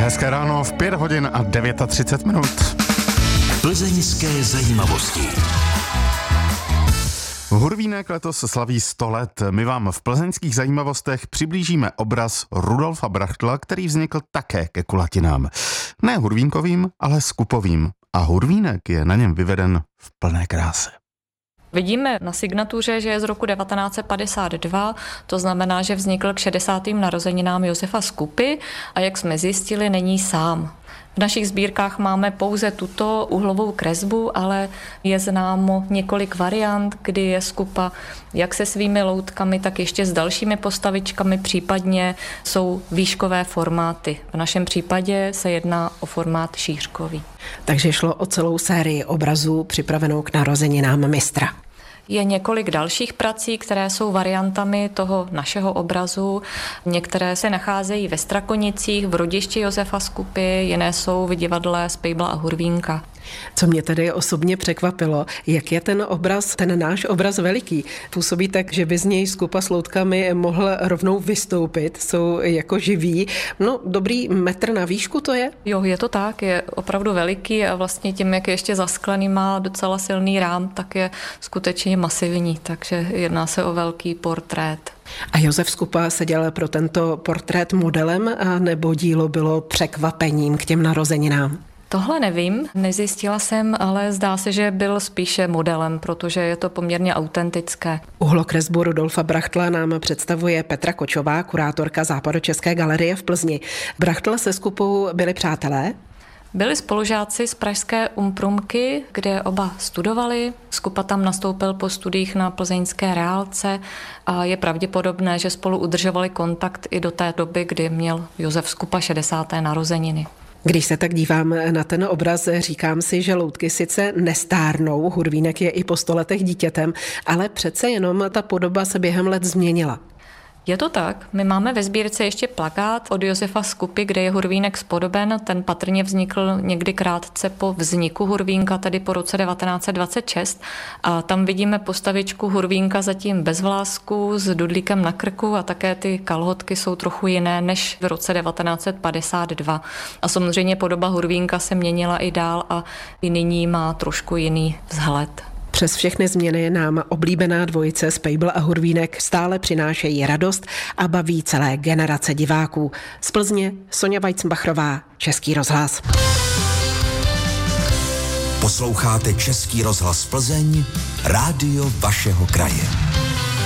Hezké ráno v 5 hodin a 39 minut. Plzeňské zajímavosti. Hurvínek letos slaví 100 let. My vám v plzeňských zajímavostech přiblížíme obraz Rudolfa Brachtla, který vznikl také ke kulatinám. Ne hurvínkovým, ale skupovým. A hurvínek je na něm vyveden v plné kráse. Vidíme na signatuře, že je z roku 1952, to znamená, že vznikl k 60. narozeninám Josefa Skupy a jak jsme zjistili, není sám. V našich sbírkách máme pouze tuto uhlovou kresbu, ale je známo několik variant, kdy je Skupa jak se svými loutkami, tak ještě s dalšími postavičkami, případně jsou výškové formáty. V našem případě se jedná o formát šířkový. Takže šlo o celou sérii obrazů připravenou k narozeninám mistra. Je několik dalších prací, které jsou variantami toho našeho obrazu. Některé se nacházejí ve Strakonicích, v rodišti Josefa Skupy, jiné jsou v divadle Spejbla a Hurvínka. Co mě tedy osobně překvapilo, jak je ten náš obraz veliký. Působí tak, že by z něj Skupa s loutkami mohl rovnou vystoupit, jsou jako živí. No, dobrý metr na výšku to je? Jo, je to tak, je opravdu veliký a vlastně tím, jak je ještě zasklený, má docela silný rám, tak je skutečně masivní, takže jedná se o velký portrét. A Josef Skupa se dělal pro tento portrét modelem, a nebo dílo bylo překvapením k těm narozeninám? Tohle nevím, nezjistila jsem, ale zdá se, že byl spíše modelem, protože je to poměrně autentické. Uhlokresbu Rudolfa Brachtla nám představuje Petra Kočová, kurátorka Západočeské galerie v Plzni. Brachtl se Skupou byli přátelé? Byli spolužáci z pražské Umprumky, kde oba studovali. Skupa tam nastoupil po studiích na plzeňské reálce a je pravděpodobné, že spolu udržovali kontakt i do té doby, kdy měl Josef Skupa 60. narozeniny. Když se tak dívám na ten obraz, říkám si, že loutky sice nestárnou, hurvínek je i po 100 letech dítětem, ale přece jenom ta podoba se během let změnila. Je to tak. My máme ve sbírce ještě plakát od Josefa Skupy, kde je hurvínek spodoben. Ten patrně vznikl někdy krátce po vzniku hurvínka, tedy po roce 1926. A tam vidíme postavičku hurvínka zatím bez vlásku, s dudlíkem na krku a také ty kalhotky jsou trochu jiné než v roce 1952. A samozřejmě podoba hurvínka se měnila i dál a i nyní má trošku jiný vzhled. Přes všechny změny nám oblíbená dvojice Spejbl a Hurvínek stále přinášejí radost a baví celé generace diváků. Z Plzně Sonja Weizenbachrová, Český rozhlas. Posloucháte Český rozhlas Plzeň, rádio vašeho kraje.